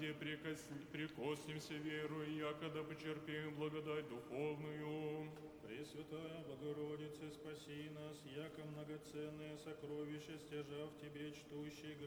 сие прикоснемся верою, якогда почерпим благодать духовную. Пресвятая Богородице, спаси нас, яко многоценное сокровище стяжа в Тебе чтущий